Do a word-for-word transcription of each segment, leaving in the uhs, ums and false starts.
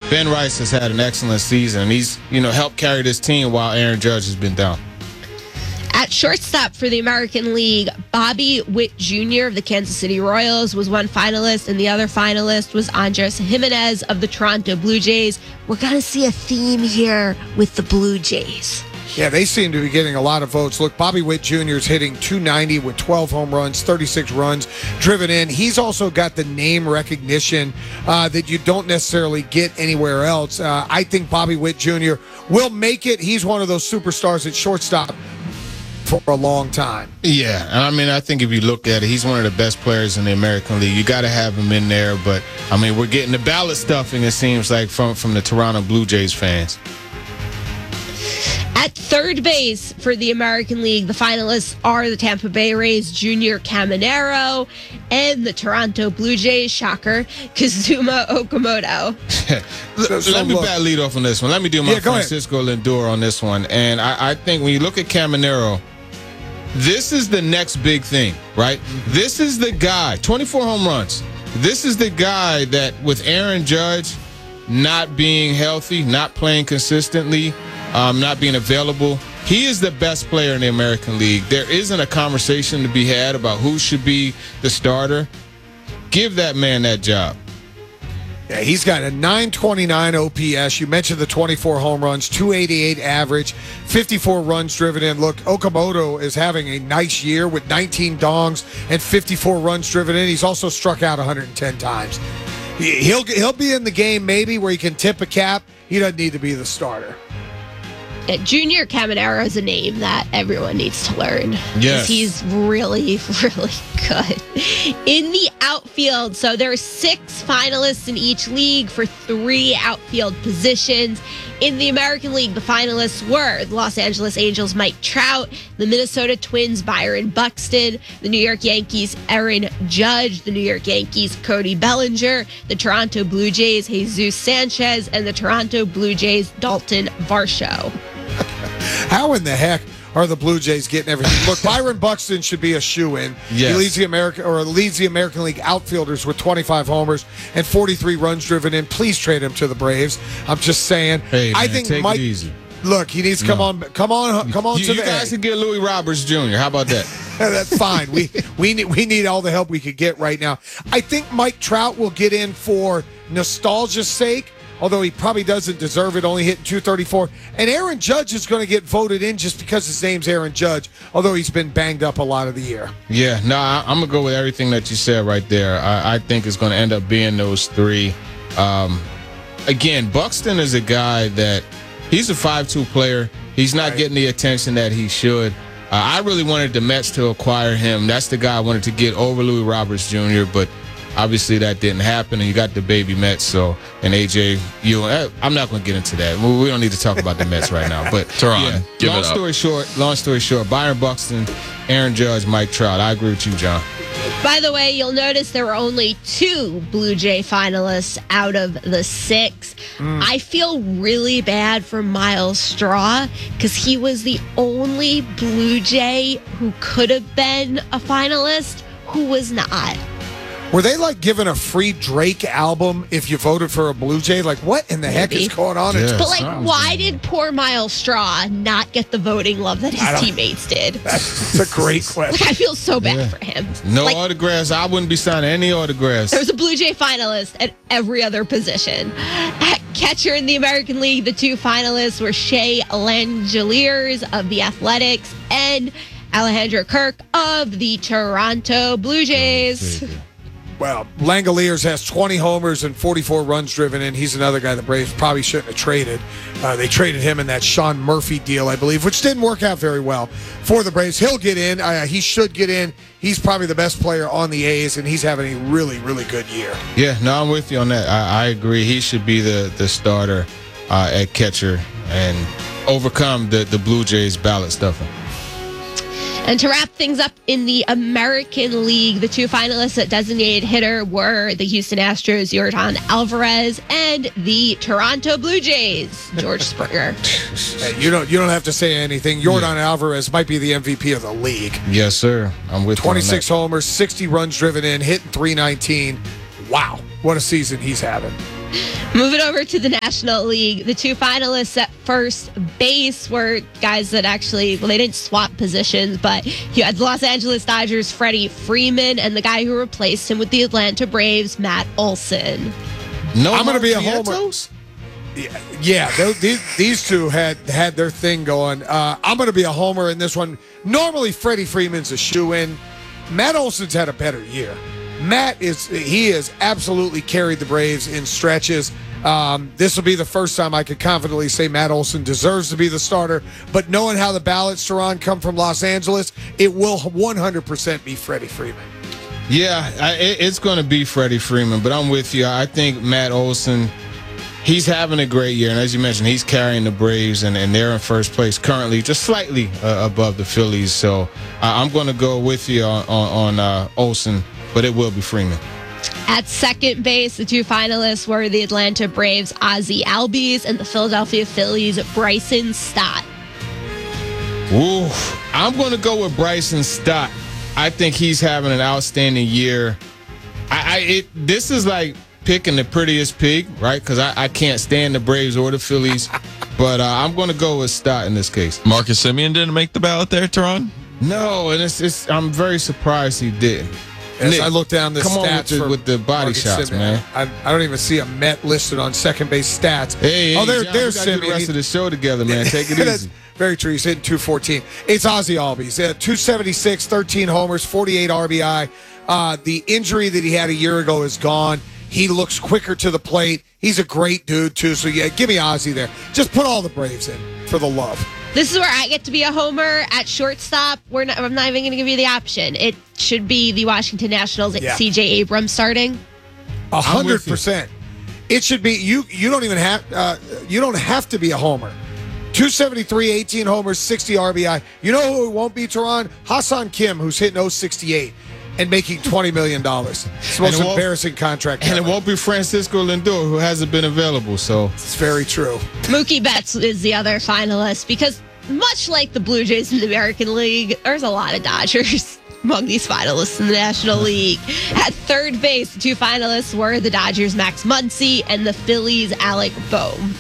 Ben Rice has had an excellent season, and he's, you know, helped carry this team while Aaron Judge has been down. At shortstop for the American League, Bobby Witt Junior of the Kansas City Royals was one finalist, and the other finalist was Andres Jimenez of the Toronto Blue Jays. We're going to see a theme here with the Blue Jays. Yeah, they seem to be getting a lot of votes. Look, Bobby Witt Junior is hitting two ninety with twelve home runs, thirty-six runs driven in. He's also got the name recognition uh, that you don't necessarily get anywhere else. Uh, I think Bobby Witt Junior will make it. He's one of those superstars at shortstop for a long time. Yeah, and I mean, I think if you look at it, he's one of the best players in the American League. You got to have him in there, but I mean, we're getting the ballot stuffing, it seems like, from, from the Toronto Blue Jays fans. At third base for the American League, the finalists are the Tampa Bay Rays Junior Caminero and the Toronto Blue Jays, shocker, Kazuma Okamoto. Let, let me bat lead off on this one. Let me do my yeah, Francisco Lindor on this one. And I, I think when you look at Caminero, this is the next big thing, right? Mm-hmm. This is the guy, twenty-four home runs. This is the guy that with Aaron Judge not being healthy, not playing consistently, Um, not being available, he is the best player in the American League. There isn't a conversation to be had about who should be the starter. Give that man that job. Yeah, he's got a nine twenty-nine O P S. You mentioned the twenty-four home runs, two eighty-eight average, fifty-four runs driven in. Look, Okamoto is having a nice year with nineteen dongs and fifty-four runs driven in. He's also struck out one hundred ten times. He'll, he'll be in the game maybe where he can tip a cap. He doesn't need to be the starter. Yeah, Junior Caminero is a name that everyone needs to learn. Yes. He's really, really good. In the outfield, so there are six finalists in each league for three outfield positions. In the American League, the finalists were the Los Angeles Angels' Mike Trout, the Minnesota Twins' Byron Buxton, the New York Yankees' Aaron Judge, the New York Yankees' Cody Bellinger, the Toronto Blue Jays' Jesus Sanchez, and the Toronto Blue Jays' Dalton Varsho. How in the heck are the Blue Jays getting everything? Look, Byron Buxton should be a shoo-in. Yes. He leads the American or leads the American League outfielders with twenty-five homers and forty-three runs driven in. Please trade him to the Braves. I'm just saying. Hey, man, I think take Mike. it easy. Look, he needs to come No. on, come on, come on You, to you the. guys can get Louis Roberts Junior How about that? That's fine. We we need we need all the help we could get right now. I think Mike Trout will get in for nostalgia's sake, although he probably doesn't deserve it, only hitting two thirty-four. And Aaron Judge is going to get voted in just because his name's Aaron Judge, although he's been banged up a lot of the year. Yeah, no, I, I'm going to go with everything that you said right there. I, I think it's going to end up being those three. Um, again, Buxton is a guy that he's a five two player. He's not Right. getting the attention that he should. Uh, I really wanted the Mets to acquire him. That's the guy I wanted to get over Louis Roberts Junior, but obviously that didn't happen, and you got the baby Mets, so, and A J Ewing. I'm not going to get into that. We, we don't need to talk about the Mets right now. But Teron, yeah, give long it up. story short, long story short, Byron Buxton, Aaron Judge, Mike Trout. I agree with you, John. By the way, you'll notice there were only two Blue Jay finalists out of the six. Mm. I feel really bad for Miles Straw because he was the only Blue Jay who could have been a finalist who was not. Were they like giving a free Drake album if you voted for a Blue Jay? Like, what in the Maybe. heck is going on? Yeah. But, like, sounds why good. did poor Miles Straw not get the voting love that his teammates did? That's a great question. Like, I feel so bad Yeah. for him. No Like, autographs. I wouldn't be signing any autographs. there was a Blue Jay finalist at every other position. At catcher in the American League, the two finalists were Shea Langeliers of the Athletics and Alejandro Kirk of the Toronto Blue Jays. Well, Langoliers has twenty homers and forty-four runs driven in. He's another guy the Braves probably shouldn't have traded. Uh, they traded him in that Sean Murphy deal, I believe, which didn't work out very well for the Braves. He'll get in. Uh, he should get in. He's probably the best player on the A's, and he's having a really, really good year. Yeah, no, I'm with you on that. I, I agree. He should be the, the starter uh, at catcher and overcome the, the Blue Jays ballot stuffing. And to wrap things up in the American League, the two finalists at designated hitter were the Houston Astros, Yordan Alvarez, and the Toronto Blue Jays, George Springer. Hey, you don't you don't have to say anything. Yordan yeah. Alvarez might be the M V P of the league. Yes, sir. I'm with twenty-six you on that. homers, sixty runs driven in, hitting three nineteen. Wow, what a season he's having. Moving over to the National League, the two finalists at first base were guys that actually, well, they didn't swap positions, but you had the Los Angeles Dodgers' Freddie Freeman and the guy who replaced him with the Atlanta Braves, Matt Olson. No, I'm going to be a homer. Vientos? Yeah, yeah those, these, these two had had their thing going. Uh, I'm going to be a homer in this one. Normally, Freddie Freeman's a shoe-in. Matt Olson's had a better year. Matt is he has absolutely carried the Braves in stretches. Um, this will be the first time I could confidently say Matt Olson deserves to be the starter. But knowing how the ballots, Teron, come from Los Angeles, it will one hundred percent be Freddie Freeman. Yeah, I, it, it's going to be Freddie Freeman, but I'm with you. I think Matt Olson, he's having a great year. And as you mentioned, he's carrying the Braves, and, and they're in first place currently, just slightly uh, above the Phillies. So uh, I'm going to go with you on, on, on uh, Olson, but it will be Freeman. At second base, the two finalists were the Atlanta Braves' Ozzie Albies and the Philadelphia Phillies' Bryson Stott. Ooh, I'm going to go with Bryson Stott. I think he's having an outstanding year. I, I it, this is like picking the prettiest pig, right? Because I, I can't stand the Braves or the Phillies, but uh, I'm going to go with Stott in this case. Marcus Semien didn't make the ballot there, Teron? No, and it's, it's I'm very surprised he didn't. As Nick, I look down the come on stats with the, for with the body Marcus shots, Semien, man. I, I don't even see a Met listed on second base stats. Hey, hey oh, there, John, there's we gotta do the Semien. rest of the show together, man. Take it That's easy. very true. He's hitting two fourteen. It's Ozzie Albies. Uh, two seventy-six, thirteen homers, forty-eight R B I. Uh, the injury that he had a year ago is gone. He looks quicker to the plate. He's a great dude, too. So, yeah, give me Ozzie there. Just put all the Braves in for the love. This is where I get to be a homer at shortstop. We're not, I'm not even going to give you the option. It should be the Washington Nationals at Yeah. C J Abrams starting. A hundred percent. It should be you. You don't even have. Uh, you don't have to be a homer. two seventy-three, eighteen homers, sixty R B I. You know who it won't be, Teron? Hassan Kim, who's hitting oh sixty-eight and making twenty million dollars. It's the most And it won't- embarrassing contract And ever. it won't be Francisco Lindor, who hasn't been available. So It's very true. Mookie Betts is the other finalist because much like the Blue Jays in the American League, there's a lot of Dodgers among these finalists in the National League. At third base, the two finalists were the Dodgers' Max Muncy and the Phillies' Alec Bohm.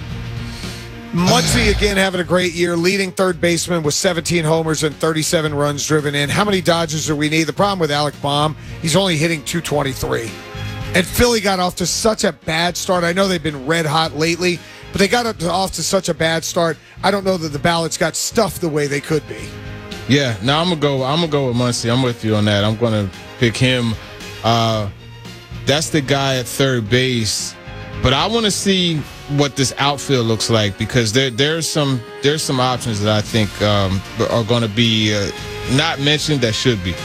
Muncy again having a great year, leading third baseman with seventeen homers and thirty-seven runs driven in. How many Dodgers do we need? The problem with Alec Bohm, he's only hitting two twenty-three. And Philly got off to such a bad start. I know they've been red hot lately, but they got off to such a bad start. I don't know that the ballots got stuffed the way they could be. yeah, now I'm gonna go. I'm gonna go with Muncy. I'm with you on that. I'm gonna pick him. Uh, that's the guy at third base. But I want to see what this outfield looks like because there there's some there's some options that I think um, are going to be uh, not mentioned that should be.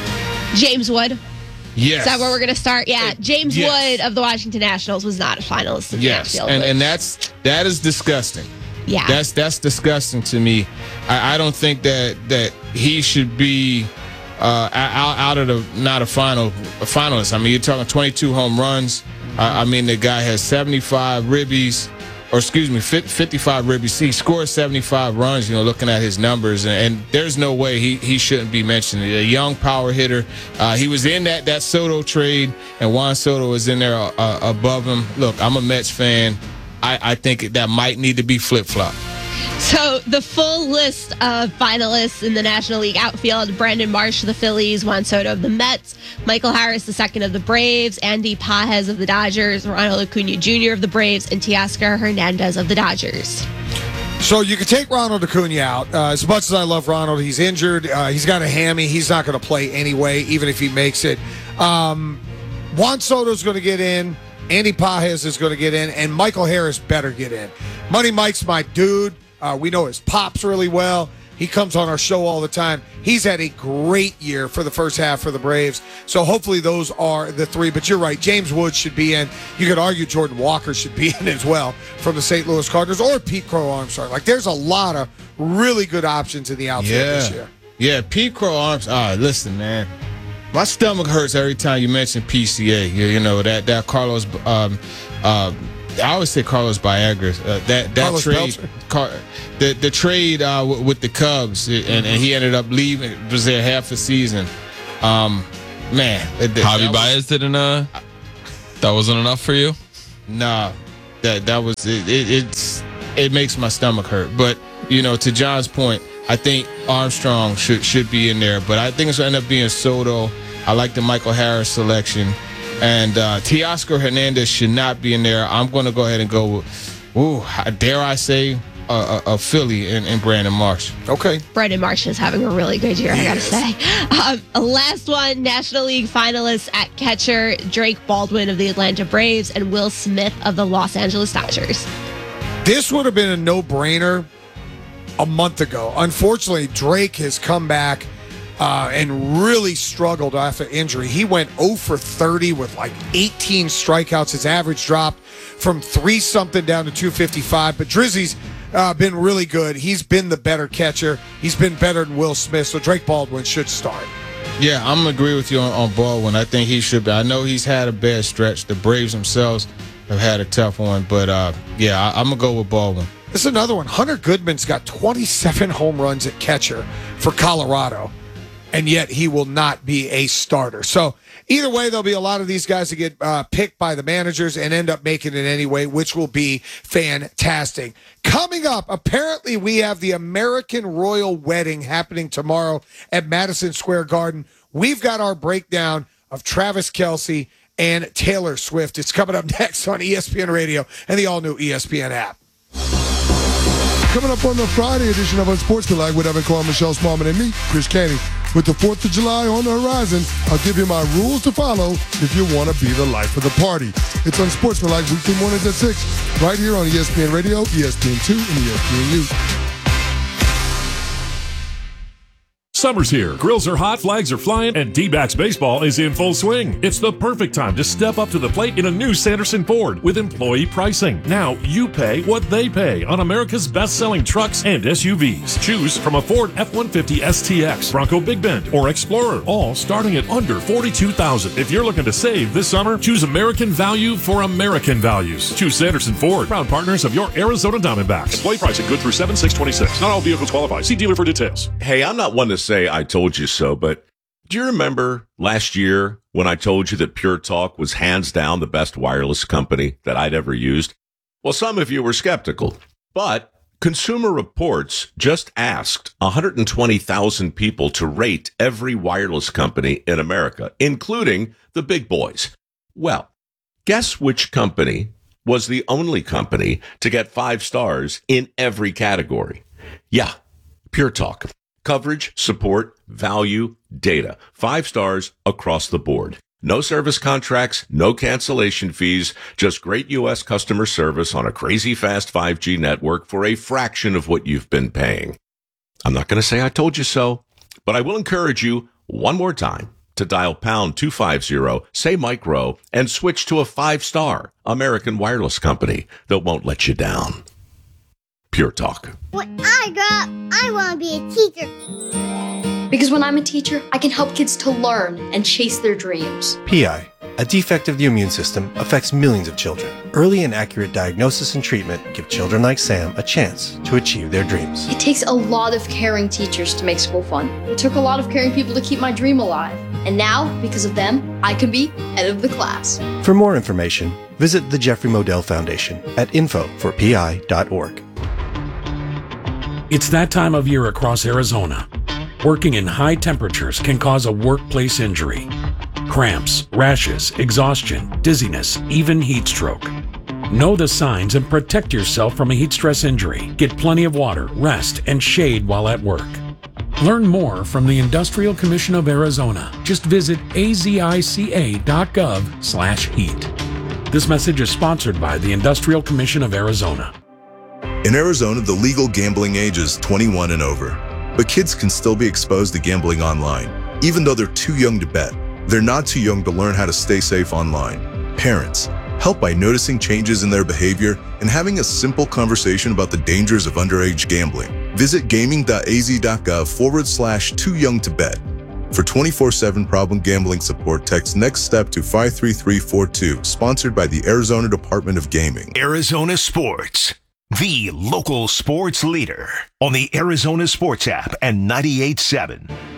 James Wood. Yes. Is that where we're going to start? Yeah. James Yes. Wood of the Washington Nationals was not a finalist in Yes, the outfield. and which- and that's that is disgusting. yeah. That's that's disgusting to me. I, I don't think that that he should be uh, out, out of the not a final a finalist. I mean, you're talking twenty-two home runs. Uh, I mean, the guy has seventy-five ribbies, or excuse me, fifty-five ribbies. He scored seventy-five runs. You know, looking at his numbers, and, and there's no way he, he shouldn't be mentioned. A young power hitter. Uh, he was in that that Soto trade, and Juan Soto was in there uh, above him. Look, I'm a Mets fan. I, I think that might need to be flip-flopped. So the full list of finalists in the National League outfield: Brandon Marsh of the Phillies, Juan Soto of the Mets, Michael Harris the second of the Braves, Andy Pajes of the Dodgers, Ronald Acuna Junior of the Braves, and Teoscar Hernandez of the Dodgers. So you can take Ronald Acuna out. Uh, as much as I love Ronald, he's injured. Uh, he's got a hammy. He's not going to play anyway, even if he makes it. Um, Juan Soto's going to get in. Andy Pajes is going to get in. And Michael Harris better get in. Money Mike's my dude. Uh, we know his pops really well. He comes on our show all the time. He's had a great year for the first half for the Braves. So hopefully those are the three. But you're right. James Woods should be in. You could argue Jordan Walker should be in as well from the Saint Louis Cardinals, or Pete Crow Armstrong. Like, there's a lot of really good options in the outfield this year. Yeah, Pete Crow Arms. Ah, listen, man. My stomach hurts every time you mention P C A. You, you know, that, that Carlos, um, uh, I always say Carlos Viagra. Uh, that that Carlos trade, Car, the the trade uh, w- with the Cubs, and, and he ended up leaving. Was there half the season? Um, man, it, Javi that was- Baez didn't. Uh, that wasn't enough for you. nah, that that was it, it. It's it makes my stomach hurt. But you know, to John's point, I think Armstrong should should be in there. But I think it's going to end up being Soto. I like the Michael Harris selection, and uh, Teoscar Hernandez should not be in there. I'm going to go ahead and go with, ooh, dare I say, a, a, a Philly in, in Brandon Marsh. Okay. Brandon Marsh is having a really good year, I got to Yes. say. Um, last one, National League finalists at catcher, Drake Baldwin of the Atlanta Braves and Will Smith of the Los Angeles Dodgers. This would have been a no-brainer a month ago. Unfortunately, Drake has come back uh, and really struggled after injury. He went oh for thirty with like eighteen strikeouts. His average dropped from three something down to two fifty-five. But Drizzy's uh, been really good. He's been the better catcher. He's been better than Will Smith. So Drake Baldwin should start. Yeah, I'm going to agree with you on, on Baldwin. I think he should be. I know he's had a bad stretch. The Braves themselves have had a tough one. But, uh, yeah, I, I'm going to go with Baldwin. This is another one. Hunter Goodman's got twenty-seven home runs at catcher for Colorado, and yet he will not be a starter. So either way, there'll be a lot of these guys that get uh, picked by the managers and end up making it anyway, which will be fantastic. Coming up, apparently we have the American Royal Wedding happening tomorrow at Madison Square Garden. We've got our breakdown of Travis Kelce and Taylor Swift. It's coming up next on E S P N Radio and the all-new E S P N app. Coming up on the Friday edition of Unsportsmanlike with Evan Cohen, Michelle Smallman, and me, Chris Canty. With the fourth of July on the horizon, I'll give you my rules to follow if you want to be the life of the party. It's Unsportsmanlike weekday mornings at six, right here on E S P N Radio, E S P N two, and E S P N U. Summer's here. Grills are hot, flags are flying, and D-backs baseball is in full swing. It's the perfect time to step up to the plate in a new Sanderson Ford with employee pricing. Now you pay what they pay on America's best-selling trucks and S U Vs. Choose from a Ford F one fifty S T X, Bronco Big Bend, or Explorer, all starting at under forty-two thousand dollars. If you're looking to save this summer, choose American value for American values. Choose Sanderson Ford, proud partners of your Arizona Diamondbacks. Employee pricing good through seven six twenty-six. Not all vehicles qualify. See dealer for details. Hey, I'm not one to say I told you so, but do you remember last year when I told you that Pure Talk was hands down the best wireless company that I'd ever used? Well, some of you were skeptical, but Consumer Reports just asked one hundred twenty thousand people to rate every wireless company in America, including the big boys. Well, guess which company was the only company to get five stars in every category? Yeah, Pure Talk. Coverage, support, value, data. Five stars across the board. No service contracts, no cancellation fees, just great U S customer service on a crazy fast five G network for a fraction of what you've been paying. I'm not going to say I told you so, but I will encourage you one more time to dial pound two fifty, say micro, and switch to a five-star American wireless company that won't let you down. Pure Talk. When I grow up, I want to be a teacher. Because when I'm a teacher, I can help kids to learn and chase their dreams. P I, a defect of the immune system, affects millions of children. Early and accurate diagnosis and treatment give children like Sam a chance to achieve their dreams. It takes a lot of caring teachers to make school fun. It took a lot of caring people to keep my dream alive. And now, because of them, I can be head of the class. For more information, visit the Jeffrey Modell Foundation at info for P I dot org. It's that time of year across Arizona. Working in high temperatures can cause a workplace injury. Cramps, rashes, exhaustion, dizziness, even heat stroke. Know the signs and protect yourself from a heat stress injury. Get plenty of water, rest, and shade while at work. Learn more from the Industrial Commission of Arizona. Just visit a z i c a dot gov slash heat. This message is sponsored by the Industrial Commission of Arizona. In Arizona, the legal gambling age is twenty-one and over. But kids can still be exposed to gambling online, even though they're too young to bet. They're not too young to learn how to stay safe online. Parents, help by noticing changes in their behavior and having a simple conversation about the dangers of underage gambling. Visit gaming.az.gov forward slash too young to bet. For twenty-four seven problem gambling support, text Next Step to five three three four two, sponsored by the Arizona Department of Gaming. Arizona Sports, the local sports leader on the Arizona Sports app and ninety-eight point seven.